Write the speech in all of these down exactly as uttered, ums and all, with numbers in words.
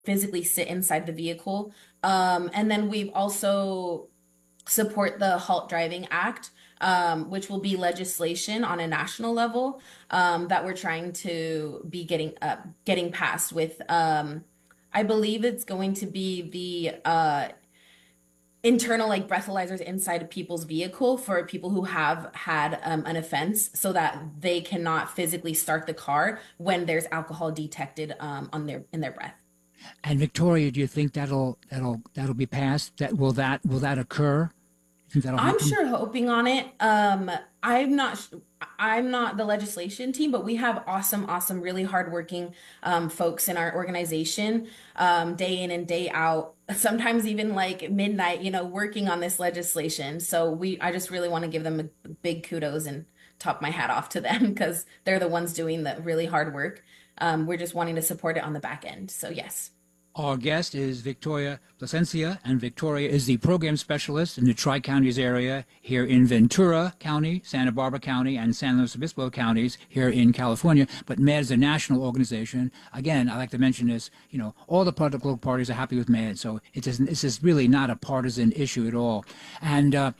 physically sit inside the vehicle. Um, and then we've also support the Halt Driving Act, um, which will be legislation on a national level, um, that we're trying to be getting up, getting passed with. Um, I believe it's going to be the uh, internal like breathalyzers inside of people's vehicle for people who have had um, an offense so that they cannot physically start the car when there's alcohol detected um, on their in their breath. And Victoria, do you think that'll that'll that'll be passed? That will that will that occur? You think that'll I'm happen? sure hoping on it. Um, I'm not sh- I'm not the legislation team, but we have awesome, awesome, really hardworking um, folks in our organization, um, day in and day out, sometimes even like midnight, you know, working on this legislation. So we, I just really want to give them a big kudos and top my hat off to them because they're the ones doing the really hard work. Um, we're just wanting to support it on the back end. So yes. Our guest is Victoria Plasencia, and Victoria is the program specialist in the Tri-Counties area here in Ventura County, Santa Barbara County, and San Luis Obispo counties here in California. But MAD is a national organization. Again, I like to mention this, you know, all the political parties are happy with MAD, so it is, this is really not a partisan issue at all. And uh,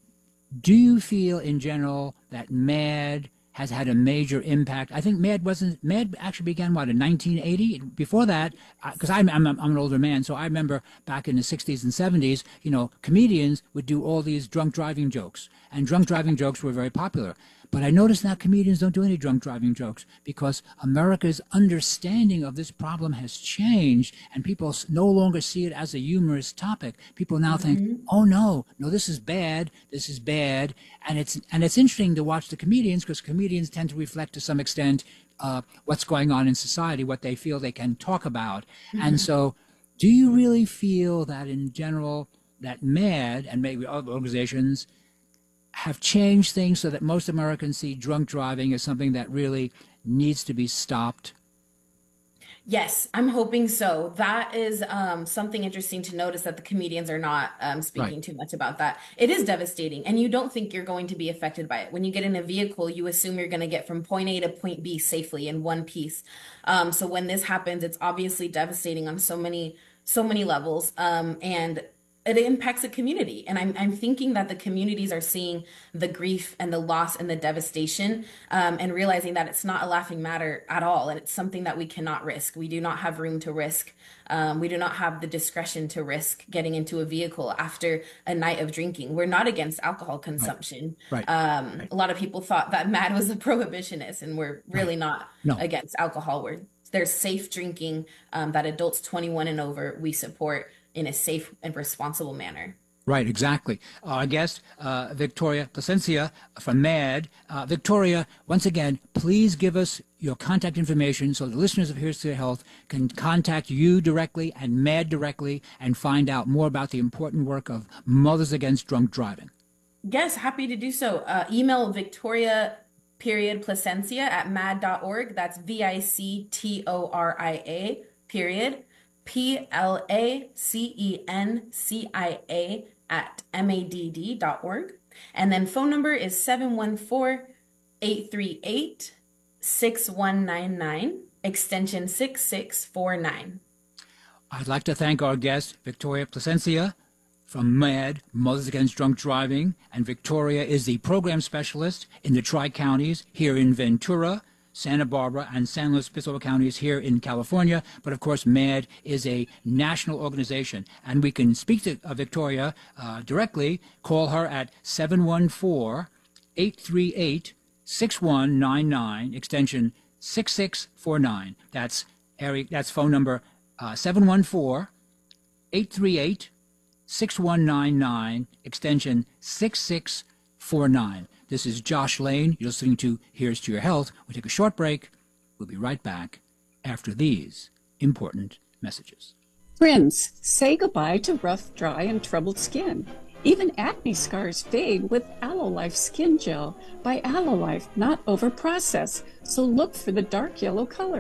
do you feel in general that MAD has had a major impact? I think MAD wasn't, MAD actually began, what, in nineteen eighty? Before that, because I'm, I'm, I'm an older man, so I remember back in the sixties and seventies, you know, comedians would do all these drunk driving jokes, and drunk driving jokes were very popular. But I notice now comedians don't do any drunk driving jokes because America's understanding of this problem has changed, and people no longer see it as a humorous topic. People now think, Mhm. oh no, no, this is bad, this is bad. And it's, and it's interesting to watch the comedians because comedians tend to reflect to some extent uh, what's going on in society, what they feel they can talk about. And Mhm. so do you really feel that in general that MAD and maybe other organizations have changed things so that most Americans see drunk driving as something that really needs to be stopped? Yes, I'm hoping so. That is um, something interesting to notice that the comedians are not um, Right. speaking too much about that. It is devastating, and you don't think you're going to be affected by it. When you get in a vehicle, you assume you're going to get from point A to point B safely in one piece. Um, so when this happens, it's obviously devastating on so many, so many levels. Um, and it impacts the community. And I'm, I'm thinking that the communities are seeing the grief and the loss and the devastation, um, and realizing that it's not a laughing matter at all. And it's something that we cannot risk. We do not have room to risk. Um, we do not have the discretion to risk getting into a vehicle after a night of drinking. We're not against alcohol Right. consumption. Right. Um, Right. a lot of people thought that MAD was a prohibitionist, and we're Right. really not No. against alcohol. We're there's safe drinking, um, that adults twenty-one and over we support in a safe and responsible manner. Right, exactly. Uh, our guest, uh, Victoria Plasencia from MAD. Uh, Victoria, once again, please give us your contact information so the listeners of Here's to Your Health can contact you directly and MAD directly and find out more about the important work of Mothers Against Drunk Driving. Yes, happy to do so. Uh, email Victoria period Placencia at mad dot org. That's V I C T O R I A period P L A C E N C I A at M A D D dot org. And then phone number is seven one four, eight three eight, six one nine nine, extension six six four nine. I'd like to thank our guest, Victoria Plasencia from MAD, Mothers Against Drunk Driving, and Victoria is the program specialist in the Tri-Counties here in Ventura, Santa Barbara, and San Luis Obispo counties here in California. But of course, MAD is a national organization, and we can speak to uh, Victoria uh, directly. Call her at seven one four, eight three eight, six one nine nine, extension six six four nine. That's area, that's phone number uh, seven one four, eight three eight, six one nine nine, extension six six four nine. This is Josh Lane. You're listening to Here's to Your Health. We'll take a short break. We'll be right back after these important messages. Friends, say goodbye to rough, dry, and troubled skin. Even acne scars fade with Alolife Skin Gel by Alolife, not over-processed. So look for the dark yellow color.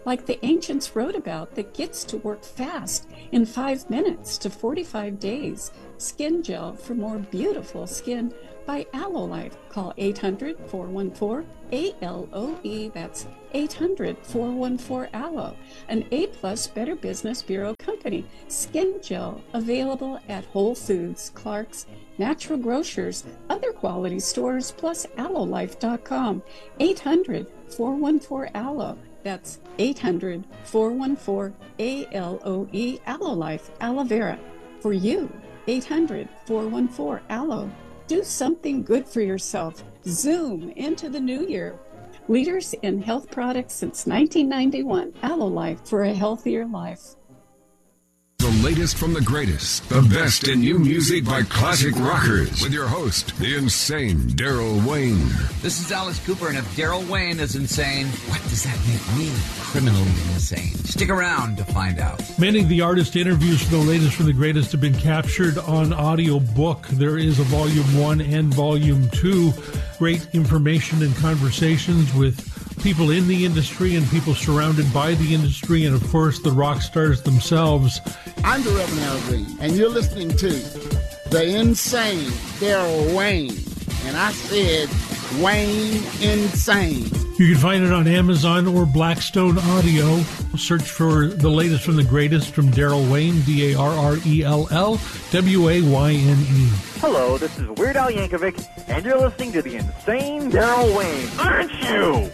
like the ancients wrote about, that gets to work fast in five minutes to forty-five days. Skin gel for more beautiful skin by Aloe Life. Call eight hundred, four one four, A L O E. That's eight hundred, four one four, aloe. An A-plus Better Business Bureau company. Skin gel available at Whole Foods, Clark's, Natural Grocers, other quality stores, plus aloe life dot com. eight hundred, four one four, aloe. That's eight hundred, four one four, A L O E. Aloe Life, aloe vera. For you, eight hundred, four one four, aloe. Do something good for yourself. Zoom into the new year. Leaders in health products since nineteen ninety-one. Aloe Life, for a healthier life. The latest from the greatest, the best in new music by classic rockers, with your host, the insane Daryl Wayne. This is Alice Cooper, and if Daryl Wayne is insane, what does that make me? Criminally insane. Stick around to find out. Many of the artist interviews for the latest from the greatest have been captured on audio book. There is a volume one and volume two. Great information and conversations with people in the industry and people surrounded by the industry, and of course the rock stars themselves. I'm the Reverend Al Green, and you're listening to the insane Daryl Wayne. And I said Wayne Insane. You can find it on Amazon or Blackstone Audio. Search for the latest from the greatest from Daryl Wayne, D A R R E L L W A Y N E. Hello, this is Weird Al Yankovic, and you're listening to the insane Daryl Wayne, aren't you?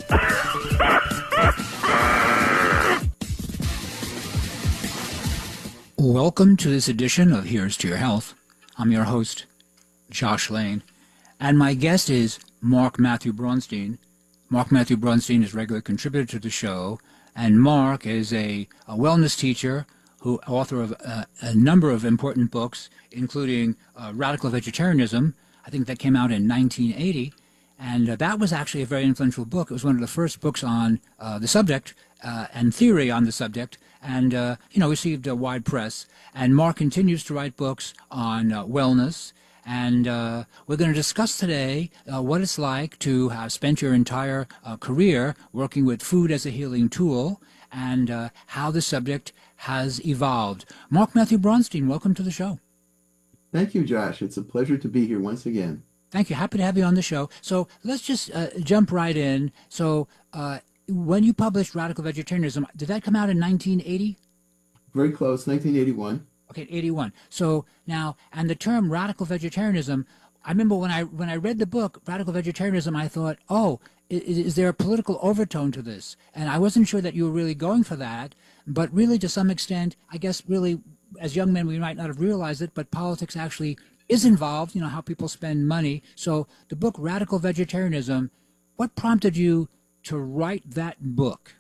Welcome to this edition of Here's to Your Health. I'm your host, Josh Lane, and my guest is Mark Matthew Braunstein. Mark Matthew Braunstein is a regular contributor to the show, and Mark is a, a wellness teacher, who author of a, a number of important books, including uh, Radical Vegetarianism. I think that came out in nineteen eighty, and uh, that was actually a very influential book. It was one of the first books on uh, the subject uh, and theory on the subject, and uh, you know received a wide press. And Mark continues to write books on uh, wellness. And uh, we're going to discuss today uh, what it's like to have spent your entire uh, career working with food as a healing tool, and uh, how the subject has evolved. Mark Matthew Braunstein, welcome to the show. Thank you, Josh. It's a pleasure to be here once again. Thank you. Happy to have you on the show. So let's just uh, jump right in. So uh, when you published Radical Vegetarianism, did that come out in nineteen eighty? Very close, nineteen eighty-one. Okay, eighty-one. So now, and the term radical vegetarianism, I remember when I when I read the book, Radical Vegetarianism, I thought, oh, is, is there a political overtone to this? And I wasn't sure that you were really going for that, but really to some extent, I guess really, as young men, we might not have realized it, but politics actually is involved, you know, how people spend money. So the book, Radical Vegetarianism, what prompted you to write that book?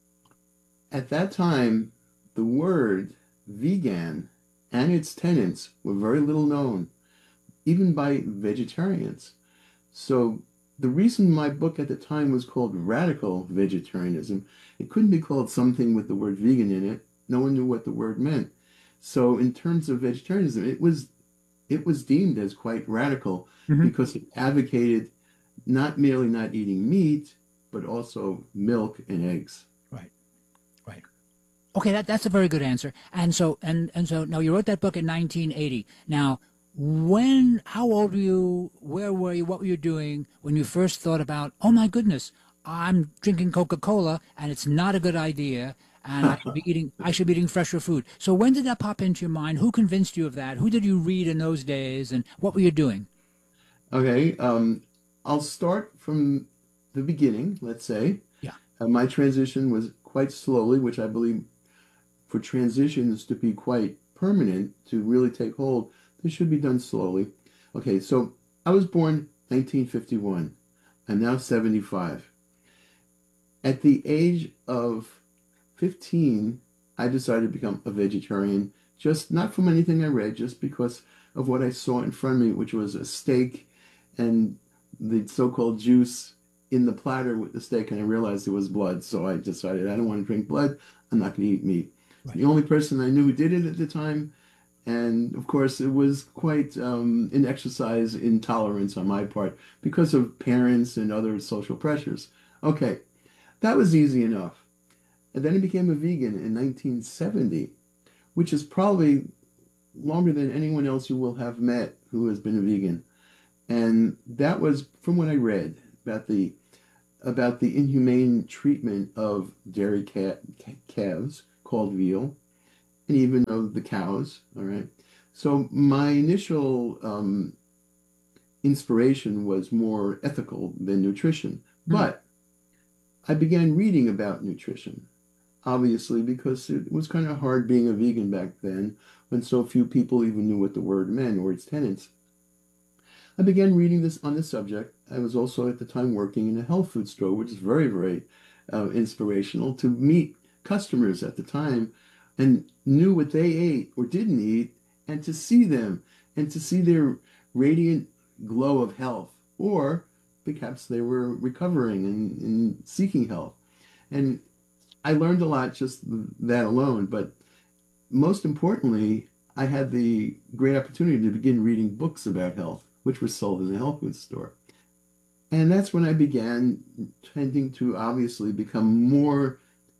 At that time, the word vegan and its tenets were very little known, even by vegetarians. So the reason my book at the time was called Radical Vegetarianism, it couldn't be called something with the word vegan in it. No one knew what the word meant. So in terms of vegetarianism, it was it was deemed as quite radical, mm-hmm. because it advocated not merely not eating meat, but also milk and eggs. Right, right. Okay, that, that's a very good answer. And so, and, and so, now you wrote that book in nineteen eighty. Now, when, how old were you, where were you, what were you doing when you first thought about, oh my goodness, I'm drinking Coca-Cola and it's not a good idea, and I should be eating, I should be eating fresher food. So when did that pop into your mind? Who convinced you of that? Who did you read in those days, and what were you doing? Okay, um, I'll start from the beginning, let's say. Yeah. Uh, my transition was quite slowly, which I believe for transitions to be quite permanent, to really take hold, they should be done slowly. Okay, so I was born nineteen fifty-one. I'm now seventy-five. At the age of fifteen, I decided to become a vegetarian, just not from anything I read, just because of what I saw in front of me, which was a steak and the so-called juice in the platter with the steak, and I realized it was blood. So I decided I don't want to drink blood. I'm not going to eat meat. Right. The only person I knew who did it at the time, and of course it was quite um, an exercise in tolerance on my part because of parents and other social pressures. Okay, that was easy enough. And then I became a vegan in nineteen seventy, which is probably longer than anyone else you will have met who has been a vegan. And that was from what I read about the about the inhumane treatment of dairy cat, calves called veal, and even of the cows. All right. So my initial um, inspiration was more ethical than nutrition, but I began reading about nutrition, obviously, because it was kind of hard being a vegan back then when so few people even knew what the word meant or its tenets. I began reading this on the subject. I was also at the time working in a health food store, which is very, very uh, inspirational to meet customers at the time and knew what they ate or didn't eat, and to see them and to see their radiant glow of health, or perhaps they were recovering and, and seeking health. And I learned a lot just that alone, but most importantly, I had the great opportunity to begin reading books about health, which were sold in the health food store. And that's when I began tending to obviously become more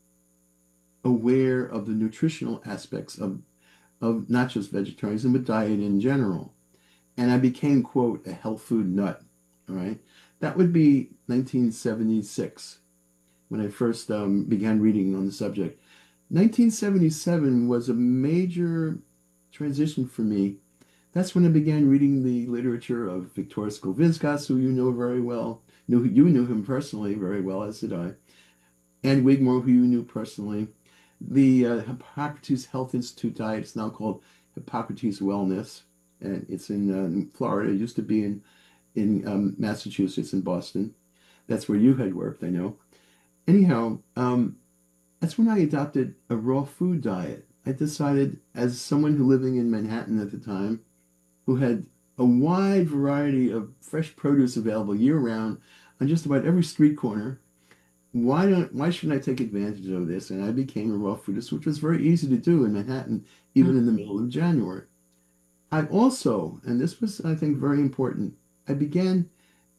aware of the nutritional aspects of, of not just vegetarianism, but diet in general. And I became, quote, a health food nut, all right? That would be nineteen seventy-six, when I first um, began reading on the subject. nineteen seventy-seven was a major transition for me. That's when I began reading the literature of Viktoras Kulvinskas, who you know very well. Knew, you knew him personally very well, as did I. Ann Wigmore, who you knew personally. The uh, Hippocrates Health Institute diet is now called Hippocrates Wellness, and it's in, uh, in Florida. It used to be in, in um, Massachusetts, in Boston. That's where you had worked, I know. Anyhow, um, that's when I adopted a raw food diet. I decided, as someone who living in Manhattan at the time, who had a wide variety of fresh produce available year-round on just about every street corner, why don't why shouldn't I take advantage of this? And I became a raw foodist, which was very easy to do in Manhattan, even in the middle of January. I also, and this was, I think, very important, I began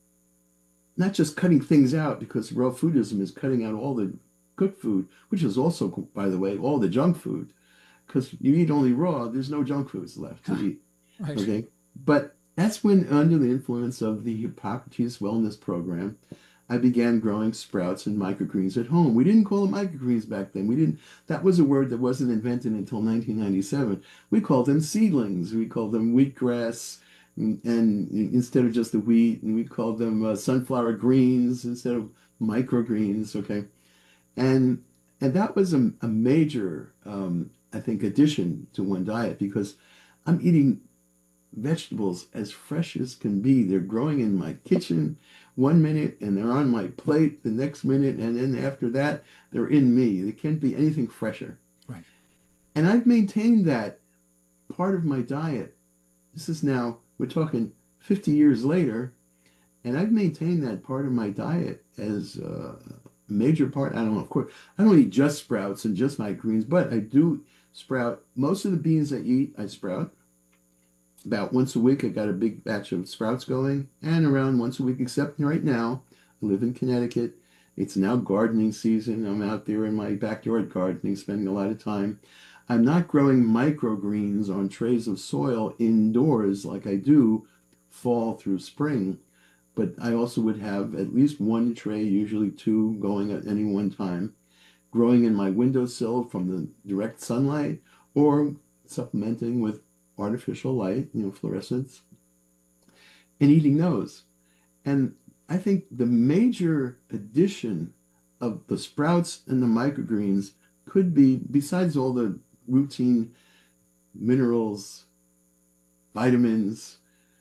not just cutting things out, because raw foodism is cutting out all the cooked food, which is also, by the way, all the junk food, because you eat only raw, there's no junk foods left to eat. Right. Okay, but that's when, under the influence of the Hippocrates Wellness Program, I began growing sprouts and microgreens at home. We didn't call them microgreens back then. We didn't. That was a word that wasn't invented until nineteen ninety-seven. We called them seedlings. We called them wheatgrass, and, and instead of just the wheat, and we called them uh, sunflower greens instead of microgreens. Okay, and and that was a, a major, um, I think, addition to one diet, because I'm eating vegetables as fresh as can be. They're growing in my kitchen one minute and they're on my plate the next minute, and then after that they're in me. There can't be anything fresher. Right. And I've maintained that part of my diet. This is now, we're talking fifty years later, and I've maintained that part of my diet as a major part. I don't know, of course, I don't eat just sprouts and just my greens, but I do sprout. Most of the beans I eat, I sprout. About once a week, I got a big batch of sprouts going, and around once a week, except right now, I live in Connecticut. It's now gardening season. I'm out there in my backyard gardening, spending a lot of time. I'm not growing microgreens on trays of soil indoors like I do fall through spring, but I also would have at least one tray, usually two, going at any one time, growing in my windowsill from the direct sunlight, or supplementing with artificial light, you know, fluorescence, and eating those. And I think the major addition of the sprouts and the microgreens could be, besides all the routine minerals, vitamins,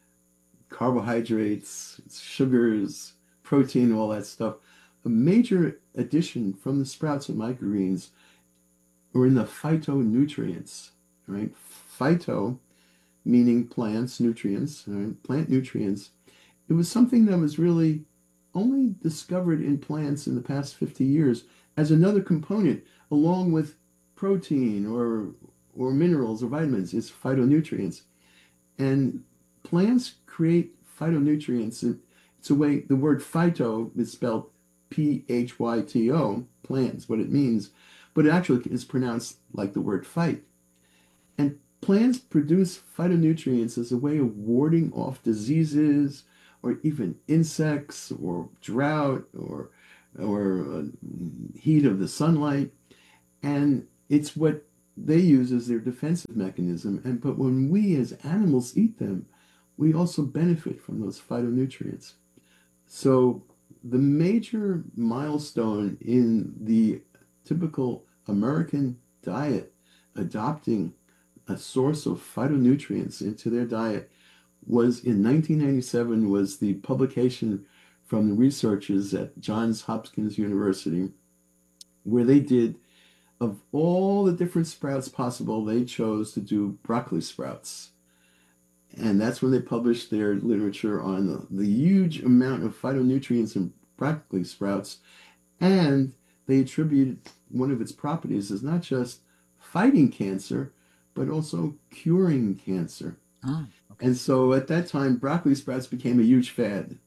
carbohydrates, sugars, protein, all that stuff, a major addition from the sprouts and microgreens were in the phytonutrients, right? Phyto meaning plants, nutrients, right? Plant nutrients. It was something that was really only discovered in plants in the past fifty years as another component, along with protein or or minerals or vitamins. It's phytonutrients. And plants create phytonutrients. It's a way, the word phyto is spelled P H Y T O, plants, what it means. but it actually is pronounced like the word fight. And plants produce phytonutrients as a way of warding off diseases or even insects or drought or or uh, heat of the sunlight. And it's what they use as their defensive mechanism. And but when we as animals eat them, we also benefit from those phytonutrients. So the major milestone in the typical American diet, adopting a source of phytonutrients into their diet, was in nineteen ninety-seven, was the publication from the researchers at Johns Hopkins University, where they did, of all the different sprouts possible, they chose to do broccoli sprouts. And that's when they published their literature on the, the huge amount of phytonutrients in broccoli sprouts. And they attributed one of its properties as not just fighting cancer, but also curing cancer. Oh, okay. And so at that time, broccoli sprouts became a huge fad.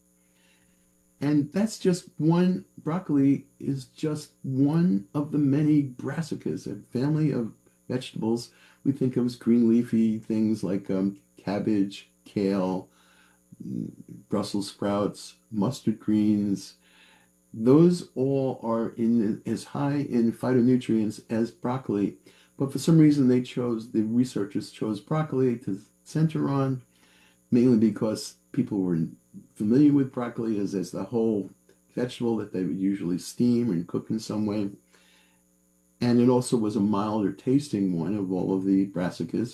And that's just one, broccoli is just one of the many brassicas, a family of vegetables we think of as green leafy things like um, cabbage, kale, Brussels sprouts, mustard greens. Those all are in as high in phytonutrients as broccoli. But for some reason they chose, the researchers chose broccoli to center on, mainly because people were familiar with broccoli as, as the whole vegetable that they would usually steam and cook in some way. And it also was a milder tasting one of all of the brassicas.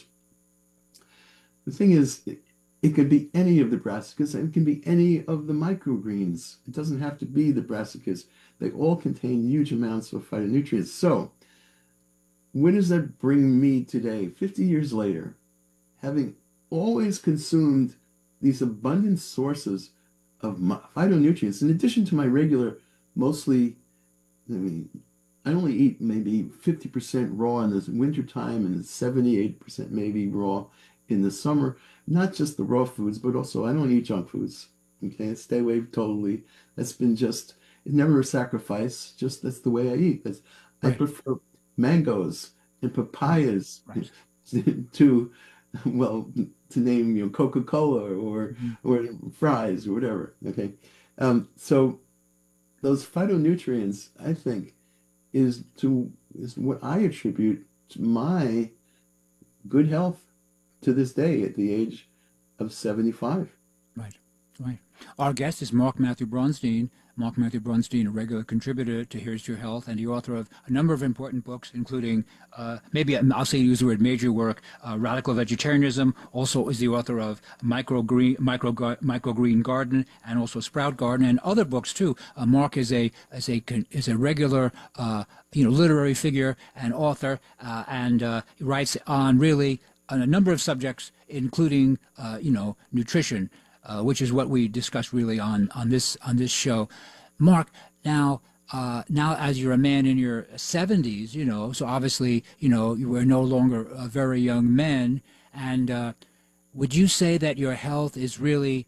The thing is, it, it could be any of the brassicas, and it can be any of the microgreens. It doesn't have to be the brassicas. They all contain huge amounts of phytonutrients. So, where does that bring me today, fifty years later, having always consumed these abundant sources of phytonutrients, in addition to my regular, mostly, I mean, I only eat maybe fifty percent raw in the wintertime and seventy-eight percent maybe raw in the summer. Not just the raw foods, but also I don't eat junk foods. Okay, stay away totally. That's been just, it's never a sacrifice, just that's the way I eat. That's, right. I prefer mangoes and papayas right. to, well, to name, you know, Coca-Cola or mm-hmm. or fries or whatever. Okay, um, so those phytonutrients, I think, is to is what I attribute to my good health to this day at the age of seventy-five. Right, right. Our guest is Mark Matthew Bronstein. Mark Matthew Bronstein, a regular contributor to Here's to Your Health and the author of a number of important books, including, uh, maybe I'll say use the word major work, uh, Radical Vegetarianism. Also is the author of Micro Green, Micro, Micro Green Garden, and also Sprout Garden, and other books too. Uh, Mark is a is a is a regular uh, you know literary figure and author, uh, and uh, writes on really on a number of subjects, including uh, you know nutrition. Uh, which is what we discuss really on, on this on this show. Mark, now uh, now as you're a man in your seventies, you know, so obviously, you know, you were no longer a very young man, and uh, would you say that your health is really,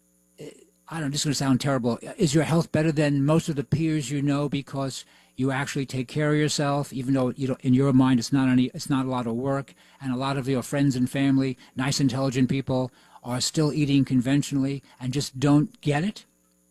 I don't know, this is going to sound terrible, is your health better than most of the peers you know because you actually take care of yourself, even though you know in your mind it's not any, it's not a lot of work, and a lot of your friends and family, nice, intelligent people, are still eating conventionally and just don't get it?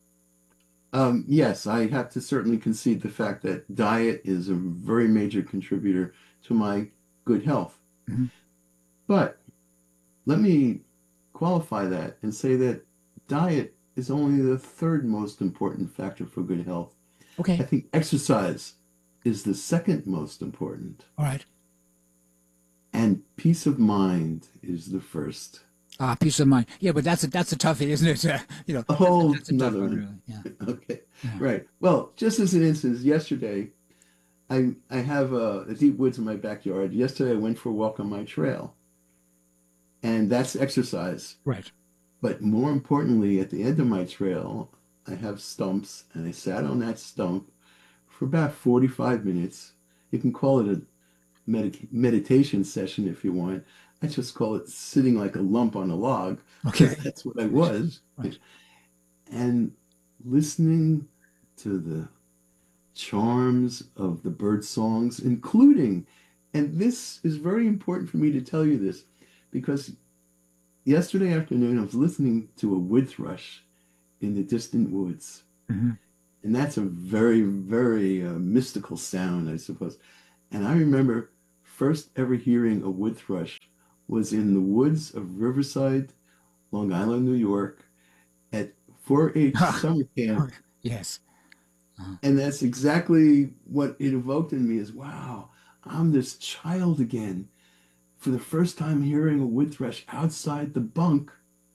Um, yes, I have to certainly concede the fact that diet is a very major contributor to my good health. Mm-hmm. But let me qualify that and say that diet is only the third most important factor for good health. Okay. I think exercise is the second most important. All right. And peace of mind is the first. Ah, peace of mind. Yeah, but that's a that's a toughie, isn't it? Uh, you know, a whole that's, that's a tough one, really. Yeah. Okay. Yeah. Right. Well, just as an instance, yesterday, I I have a, a deep woods in my backyard. Yesterday, I went for a walk on my trail, and that's exercise. Right. But more importantly, at the end of my trail, I have stumps, and I sat on that stump for about forty-five minutes. You can call it a med- meditation session if you want. I just call it sitting like a lump on a log. Okay. That's what I was. Right. And listening to the charms of the bird songs, including, and this is very important for me to tell you this, because yesterday afternoon I was listening to a wood thrush in the distant woods. Mm-hmm. And that's a very, very uh, mystical sound, I suppose. And I remember first ever hearing a wood thrush was in the woods of Riverside, Long Island, New York, at four H summer camp. Yes. Uh-huh. And that's exactly what it evoked in me is, wow, I'm this child again. For the first time hearing a wood thrush outside the bunk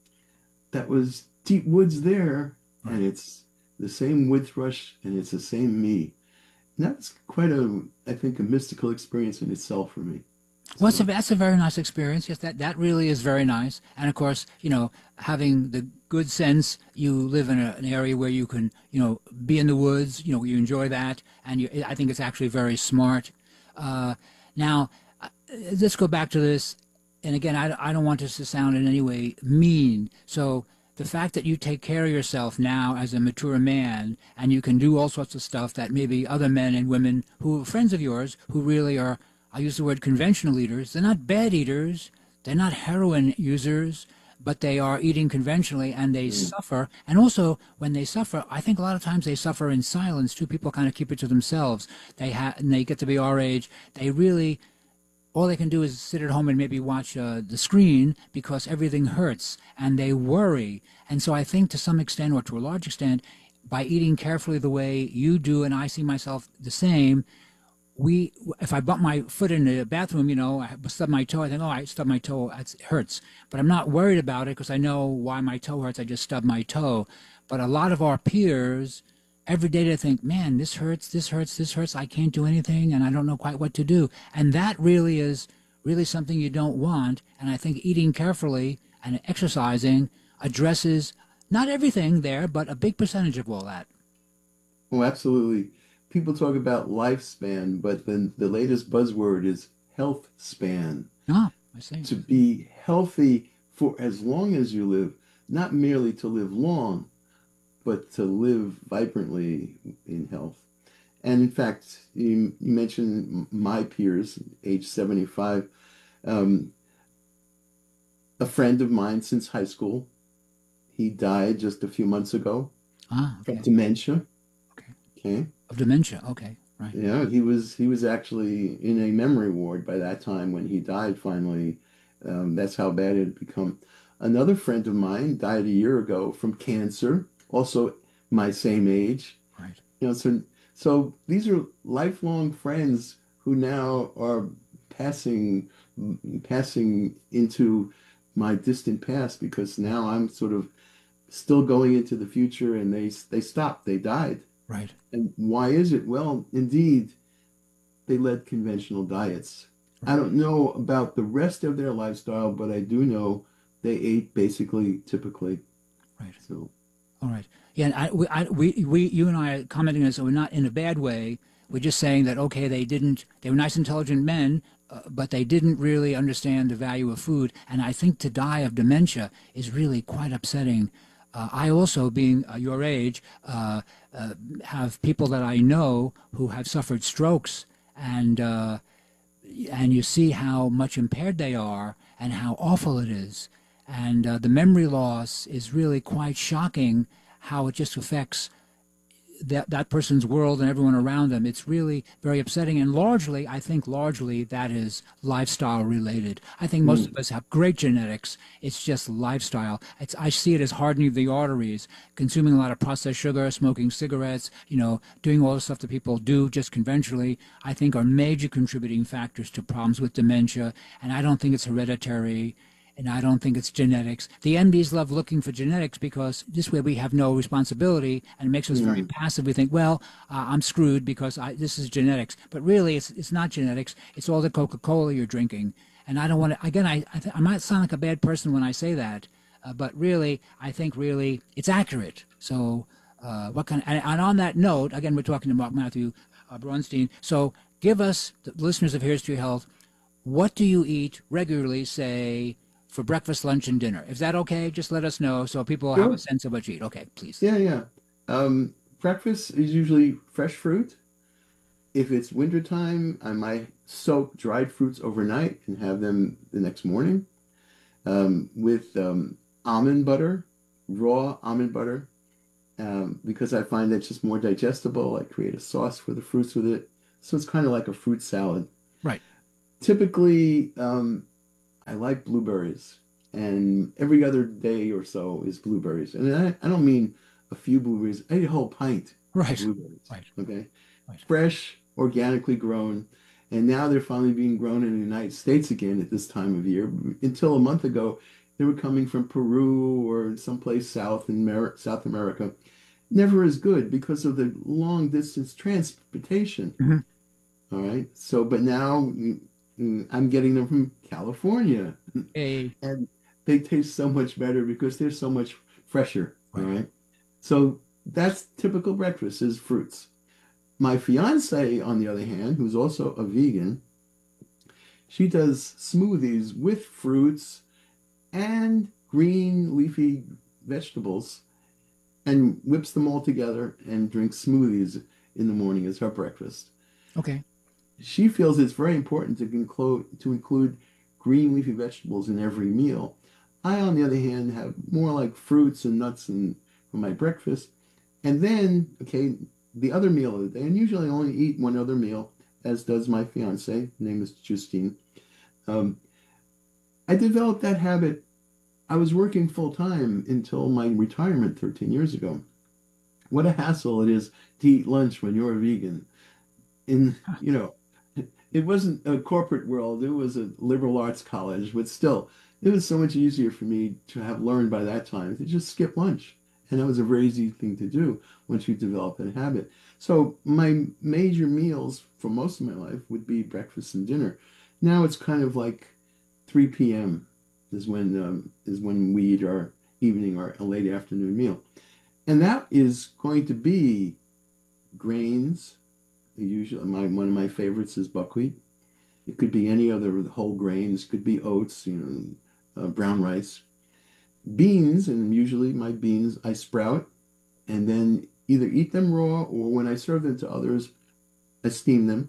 that was deep woods there, right. And it's the same wood thrush, and it's the same me. And that's quite a, I think, a mystical experience in itself for me. Well, so, a, that's a very nice experience. Yes, that, that really is very nice. And of course, you know, having the good sense, you live in a, an area where you can, you know, be in the woods, you know, you enjoy that. And you, I think it's actually very smart. Uh, now, uh, let's go back to this. And again, I, I don't want this to sound in any way mean. So the fact that you take care of yourself now as a mature man and you can do all sorts of stuff that maybe other men and women who are friends of yours who really are, I use the word conventional eaters, they're not bad eaters, they're not heroin users, but they are eating conventionally and they mm. suffer. And also when they suffer, I think a lot of times they suffer in silence too. People kind of keep it to themselves. They ha- and they get to be our age. They really, all they can do is sit at home and maybe watch uh, the screen because everything hurts and they worry. And so I think to some extent or to a large extent, by eating carefully the way you do, and I see myself the same, we, if I bump my foot in the bathroom, you know, I stub my toe, I think, oh, I stubbed my toe, it hurts. But I'm not worried about it because I know why my toe hurts. I just stubbed my toe. But a lot of our peers, every day they think, man, this hurts, this hurts, this hurts. I can't do anything and I don't know quite what to do. And that really is really something you don't want. And I think eating carefully and exercising addresses not everything there, but a big percentage of all that. Oh, absolutely. People talk about lifespan, but then the latest buzzword is health span. Ah, I see. To be healthy for as long as you live, not merely to live long, but to live vibrantly in health. And in fact, you, you mentioned my peers, age seventy-five. Um, a friend of mine since high school, he died just a few months ago ah, okay. of dementia. Okay. Okay. Of dementia, okay, right. Yeah, he was he was actually in a memory ward by that time when he died finally. Um, that's how bad it had become. Another friend of mine died a year ago from cancer, also my same age. Right. You know, so so these are lifelong friends who now are passing passing into my distant past because now I'm sort of still going into the future and they they stopped, they died. Right. And why is it? Well, indeed, they led conventional diets. Right. I don't know about the rest of their lifestyle, but I do know they ate basically typically. Right. So. All right. Yeah, and I, we, I, we, we, you and I are commenting on this, so we're not in a bad way. We're just saying that, okay, they didn't, they were nice, intelligent men, uh, but they didn't really understand the value of food. And I think to die of dementia is really quite upsetting. Uh, I also, being uh, your age, uh, uh, have people that I know who have suffered strokes, and uh, and you see how much impaired they are and how awful it is. And uh, the memory loss is really quite shocking, how it just affects that, that person's world and everyone around them. It's really very upsetting. And largely, I think largely that is lifestyle related. I think most mm. of us have great genetics. It's just lifestyle. It's, I see it as hardening of the arteries, consuming a lot of processed sugar, smoking cigarettes, you know, doing all the stuff that people do just conventionally, I think are major contributing factors to problems with dementia. And I don't think it's hereditary. And I don't think it's genetics. The M Ds love looking for genetics because this way we have no responsibility, and it makes us mm. very passive. We think, well, uh, I'm screwed because I, this is genetics. But really, it's it's not genetics. It's all the Coca-Cola you're drinking. And I don't want to, again, I, I, th- I might sound like a bad person when I say that, uh, but really, I think really it's accurate. So uh, what kind of, and, and on that note, again, we're talking to Mark Matthew uh, Braunstein. So give us, the listeners of Here's to Your Health, what do you eat regularly, say, for breakfast, lunch, and dinner? Is that okay? Just let us know so people sure. have a sense of what you eat. Okay, please. Yeah, yeah. Um, breakfast is usually fresh fruit, if it's wintertime, I might soak dried fruits overnight and have them the next morning um, with um, almond butter, raw almond butter, um, because I find that's just more digestible. I create a sauce for the fruits with it. So it's kind of like a fruit salad. Right. Typically, um, I like blueberries, and every other day or so is blueberries. And I, I don't mean a few blueberries. I eat a whole pint Right. of blueberries. Right. Okay. Right. Fresh, organically grown. And now they're finally being grown in the United States again at this time of year. Until a month ago, they were coming from Peru or someplace south in Mer South America. Never as good because of the long distance transportation. Mm-hmm. All right. So, but now mm, I'm getting them from California. Hey. And they taste so much better because they're so much fresher. Right. All right. So that's typical breakfast is fruits. My fiance, on the other hand, who's also a vegan, she does smoothies with fruits and green leafy vegetables and whips them all together and drinks smoothies in the morning as her breakfast. Okay. She feels it's very important to include to include green leafy vegetables in every meal. I, on the other hand, have more like fruits and nuts and for my breakfast. And then, okay, the other meal of the day, and usually I only eat one other meal, as does my fiance, her name is Justine. Um, I developed that habit. I was working full time until my retirement thirteen years ago. What a hassle it is to eat lunch when you're a vegan. In, you know, it wasn't a corporate world, it was a liberal arts college, but still, it was so much easier for me to have learned by that time to just skip lunch. And that was a very easy thing to do once you develop that habit. So my major meals for most of my life would be breakfast and dinner. Now it's kind of like three p m is when um, is when we eat our evening or a late afternoon meal. And that is going to be grains. Usually my one of my favorites is buckwheat. It could be any other whole grains, could be oats, you know, uh, brown rice. Beans, and usually my beans I sprout and then either eat them raw or when I serve them to others, I steam them.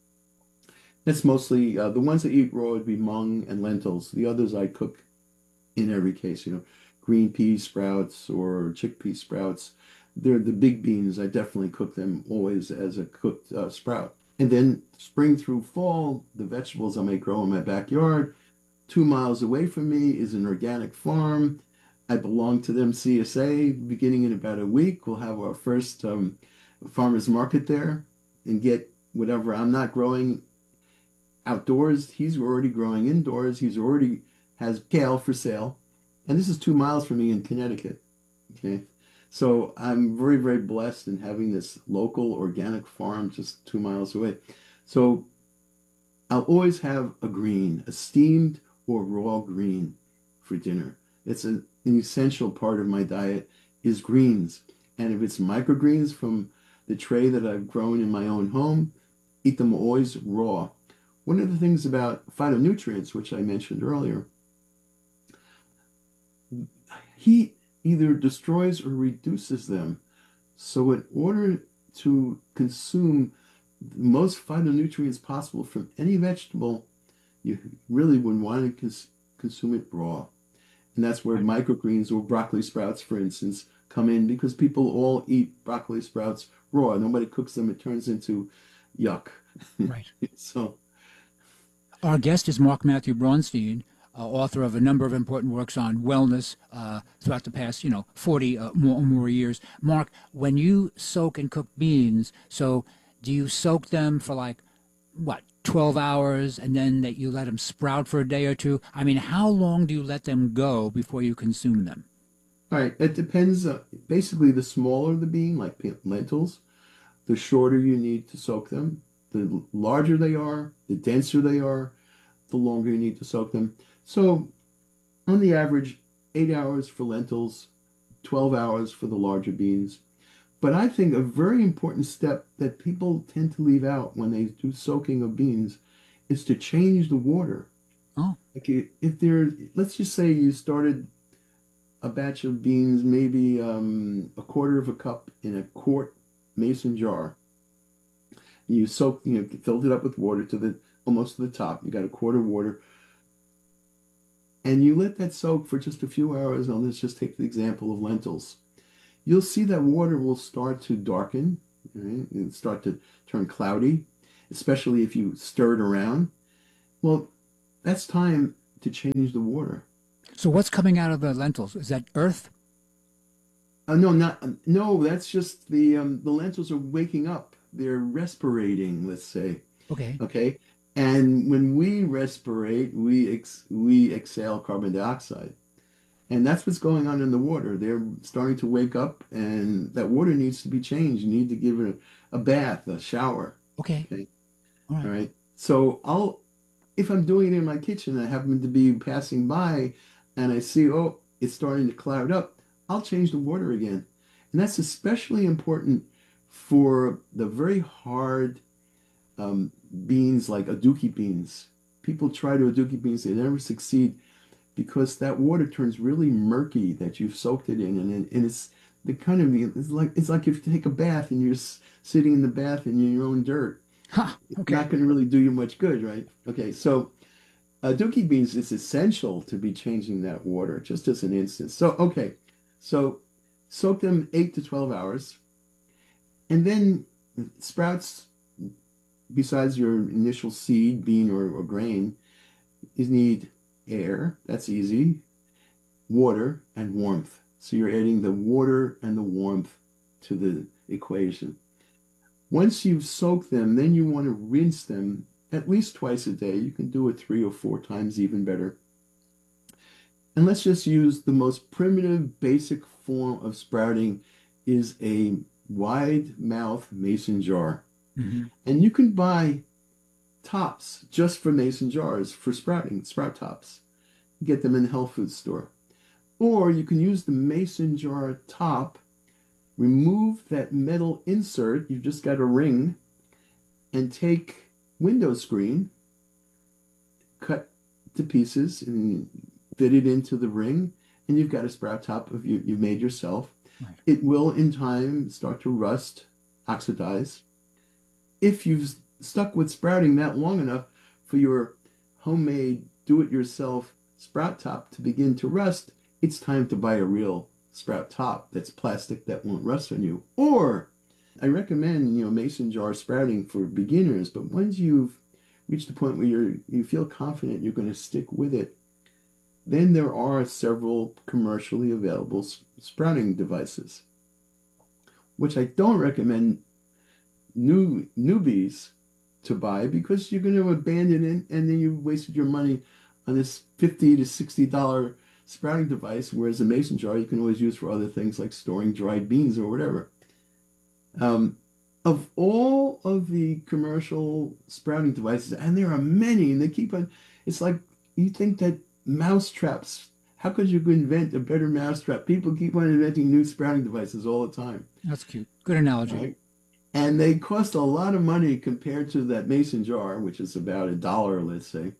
That's mostly uh, the ones I eat raw would be mung and lentils. The others I cook in every case, you know, green pea sprouts or chickpea sprouts. They're the big beans. I definitely cook them always as a cooked uh, sprout. And then spring through fall, the vegetables I may grow in my backyard. Two miles away from me is an organic farm. I belong to them C S A. Beginning in about a week, we'll have our first um, farmers market there and get whatever I'm not growing outdoors. He's already growing indoors. He's already has kale for sale. And this is two miles from me in Connecticut. Okay. So I'm very, very blessed in having this local organic farm just two miles away. So I'll always have a green, a steamed or raw green for dinner. It's a, an essential part of my diet is greens. And if it's microgreens from the tray that I've grown in my own home, eat them always raw. One of the things about phytonutrients, which I mentioned earlier, heat either destroys or reduces them. So in order to consume the most phytonutrients possible from any vegetable, you really would want to cons consume it raw. And that's where microgreens or broccoli sprouts, for instance, come in because people all eat broccoli sprouts raw. Nobody cooks them. It turns into yuck. Right. So our guest is Mark Matthew Braunstein, uh, author of a number of important works on wellness uh, throughout the past, you know, forty uh, more, more years. Mark, when you soak and cook beans, so do you soak them for like, what, twelve hours and then that you let them sprout for a day or two? I mean, how long do you let them go before you consume them? All right, it depends. Uh, basically, the smaller the bean, like lentils, the shorter you need to soak them. The larger they are, the denser they are, the longer you need to soak them. So, on the average, eight hours for lentils, twelve hours for the larger beans. But I think a very important step that people tend to leave out when they do soaking of beans is to change the water. Oh. Like if there, let's just say you started a batch of beans, maybe um, a quarter of a cup in a quart mason jar. You soak, you know, filled it up with water to the almost to the top. You got a quart of water, and you let that soak for just a few hours. And let's just take the example of lentils. You'll see that water will start to darken, right? It'll start to turn cloudy, especially if you stir it around. Well, that's time to change the water. So what's coming out of the lentils? Is that earth? Uh, no, not no. That's just the um, the lentils are waking up. They're respirating, let's say. Okay. Okay. And when we respirate, we ex we exhale carbon dioxide, and that's what's going on in the water. They're starting to wake up, and that water needs to be changed. You need to give it a, a bath, a shower. Okay. Okay. All right. All right. So I'll, if I'm doing it in my kitchen, I happen to be passing by, and I see, oh, it's starting to cloud up. I'll change the water again. And that's especially important for the very hard um, beans like aduki beans. People try to aduki beans, they never succeed because that water turns really murky that you've soaked it in. And, and it's the kind of, it's like, it's like if you take a bath and you're sitting in the bath and you're in your own dirt. Huh, okay. It's not going to really do you much good, right? Okay, so aduki beans, it's essential to be changing that water, just as an instance. So, okay. So soak them eight to twelve hours. And then sprouts, besides your initial seed, bean or, or grain, you need air. That's easy. Water and warmth. So you're adding the water and the warmth to the equation. Once you've soaked them, then you want to rinse them at least twice a day. You can do it three or four times, even better. And let's just use the most primitive, basic form of sprouting is a wide mouth mason jar. Mm-hmm. And you can buy tops just for mason jars for sprouting, sprout tops. You get them in the health food store. Or you can use the mason jar top, remove that metal insert, you've just got a ring, and take window screen, cut to pieces and fit it into the ring, and you've got a sprout top of you you've made yourself. Right. It will in time start to rust, oxidize. If you've stuck with sprouting that long enough for your homemade do-it-yourself sprout top to begin to rust, it's time to buy a real sprout top that's plastic that won't rust on you. Or I recommend, you know, mason jar sprouting for beginners, but once you've reached the point where you're you feel confident you're going to stick with it, then there are several commercially available sprouting devices, which I don't recommend new newbies to buy because you're going to abandon it and then you've wasted your money on this fifty to sixty dollar sprouting device, whereas a mason jar you can always use for other things like storing dried beans or whatever. Um, of all of the commercial sprouting devices, and there are many, and they keep on, it's like you think that mouse traps, how could you invent a better mousetrap? People keep on inventing new sprouting devices all the time. That's cute. Good analogy. Right? And they cost a lot of money compared to that mason jar, which is about a dollar, let's say.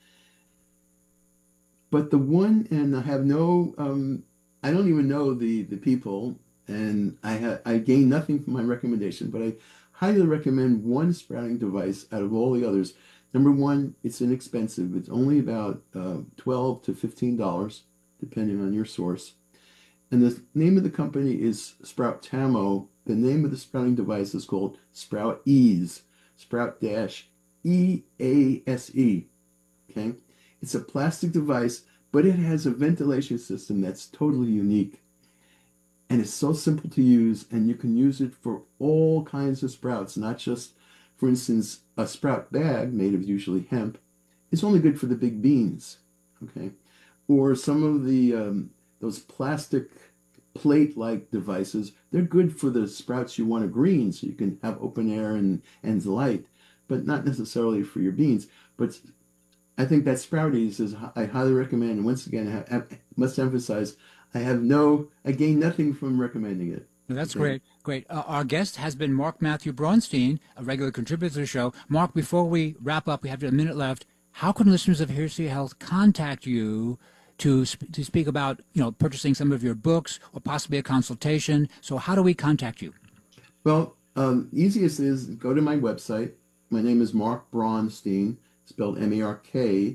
But the one, and I have no, um, I don't even know the, the people, and I, ha I gain nothing from my recommendation, but I highly recommend one sprouting device out of all the others. Number one, it's inexpensive. It's only about uh, twelve to fifteen dollars, depending on your source. And the name of the company is Sprout Tamo. The name of the sprouting device is called Sprout Ease, Sprout dash E A S E. Okay? It's a plastic device, but it has a ventilation system that's totally unique. And it's so simple to use, and you can use it for all kinds of sprouts, not just, for instance, a sprout bag made of usually hemp. It's only good for the big beans, okay? Or some of the, um, those plastic plate-like devices, they're good for the sprouts you want to green, so you can have open air and, and light, but not necessarily for your beans. But I think that Sprouties is, I highly recommend, and once again, I, I must emphasize, I have no, I gain nothing from recommending it. That's okay? great. Great. Uh, our guest has been Mark Matthew Braunstein, a regular contributor to the show. Mark, before we wrap up, we have a minute left. How can listeners of Hearsay Health contact you to, sp to speak about, you know, purchasing some of your books or possibly a consultation? So how do we contact you? Well, Um, easiest is go to my website. My name is Mark Braunstein, spelled M A R K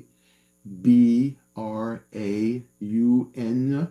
B R A U N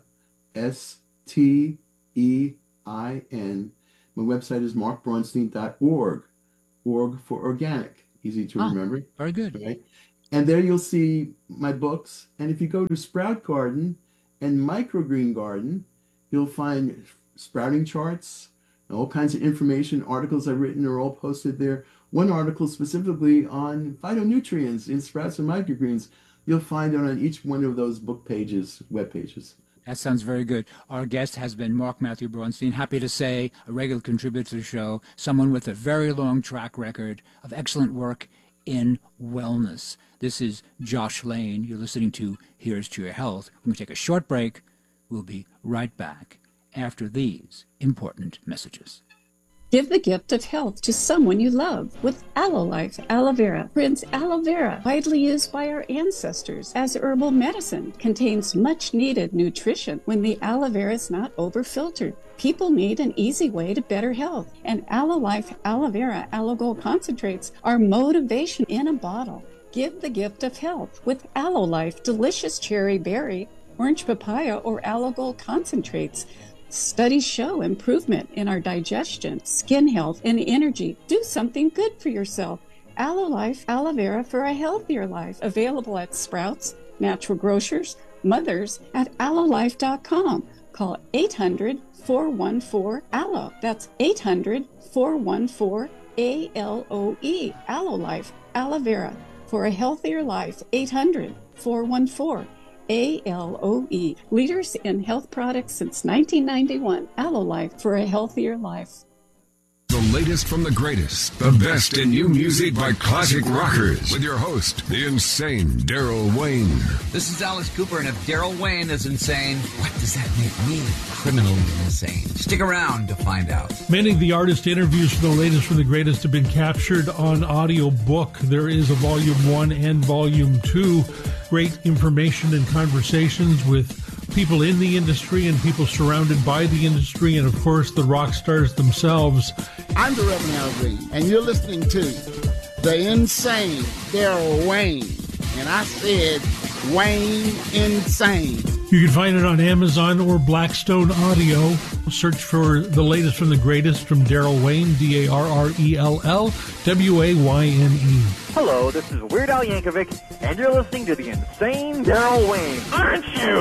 S T E I N. My website is mark braunstein dot org. Org for organic. Easy to Ah, remember. very good. Right? And there you'll see my books. And if you go to Sprout Garden and Microgreen Garden, you'll find sprouting charts, all kinds of information. Articles I've written are all posted there. One article specifically on phytonutrients in sprouts and microgreens. You'll find it on each one of those book pages, web pages. That sounds very good. Our guest has been Mark Matthew Braunstein, happy to say, a regular contributor to the show, someone with a very long track record of excellent work in wellness. This is Josh Lane. You're listening to Here's to Your Health. We're going to take a short break. We'll be right back after these important messages. Give the gift of health to someone you love with AlloLife Aloe Vera. Prince aloe vera, widely used by our ancestors as herbal medicine, contains much needed nutrition when the aloe vera is not over-filtered. People need an easy way to better health, and AlloLife Aloe Vera Aloe Gold concentrates are motivation in a bottle. Give the gift of health with AlloLife Delicious Cherry Berry, Orange Papaya, or Aloe Gold concentrates. Studies show improvement in our digestion, skin health, and energy. Do something good for yourself. AlloLife Aloe Vera for a healthier life. Available at Sprouts, Natural Grocers, Mothers, at aloe life dot com. Call eight hundred, four one four, A L O E. That's eight hundred, four one four, A L O E. AlloLife Aloe Vera for a healthier life. eight hundred, four one four, A L O E. Leaders in health products since nineteen ninety-one. AlloLife for a healthier life. The latest from the greatest, the best in new music by classic rockers. With your host, the insane Daryl Wayne. This is Alice Cooper, and if Daryl Wayne is insane, what does that make me? Criminally insane. Stick around to find out. Many of the artist interviews from the latest from the greatest have been captured on audio book. There is a volume one and volume two. Great information and conversations with people in the industry and people surrounded by the industry, and of course the rock stars themselves. I'm the Reverend Al Green, and you're listening to the insane Daryl Wayne. And I said Wayne Insane. You can find it on Amazon or Blackstone Audio. Search for the latest from the greatest from Daryl Wayne, D A R R E L L W A Y N E. Hello, this is Weird Al Yankovic, and you're listening to the insane Daryl Wayne. Aren't you?